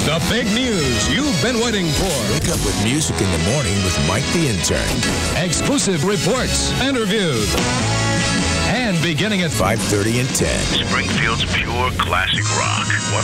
The big news you've been waiting for. Wake up with music in the morning with Mike the Intern. Exclusive reports, interviews, and beginning at 5:30 and 10. Springfield's pure classic rock.